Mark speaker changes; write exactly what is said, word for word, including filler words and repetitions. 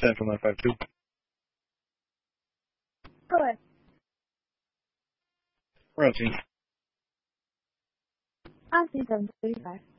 Speaker 1: Central nine five two.
Speaker 2: Go ahead.
Speaker 1: We're on scene.
Speaker 2: On scene seven thirty-five.